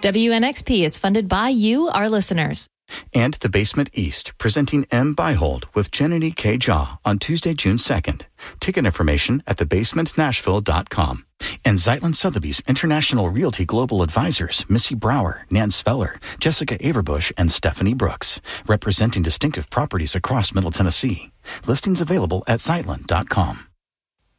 WNXP is funded by you, our listeners. And The Basement East, presenting M. Byhold with Jenny K. Jaw on Tuesday, June 2nd. Ticket information at thebasementnashville.com. And Zeitlin Sotheby's International Realty Global Advisors, Missy Brower, Nan Speller, Jessica Averbush, and Stephanie Brooks, representing distinctive properties across Middle Tennessee. Listings available at Zeitlin.com.